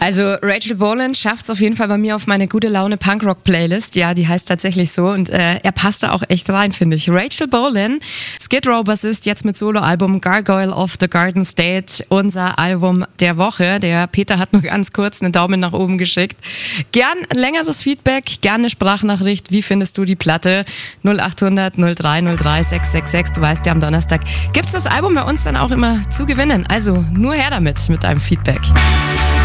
Also Rachel Bolan schafft es auf jeden Fall bei mir auf meine gute Laune Punkrock-Playlist. Ja, die heißt tatsächlich so und er passt da auch echt rein, finde ich. Rachel Bolan, Skid Row Bassist, jetzt mit Soloalbum Gargoyle of the Garden State, unser Album der Woche. Der Peter hat nur ganz kurz einen Daumen nach oben geschickt. Gern längeres Feedback, gern eine Sprachnachricht. Wie findest du die Platte? 0800 0303 666. Du weißt ja, am Donnerstag gibt's das Album bei uns dann auch immer zu gewinnen. Also nur her damit mit deinem Feedback.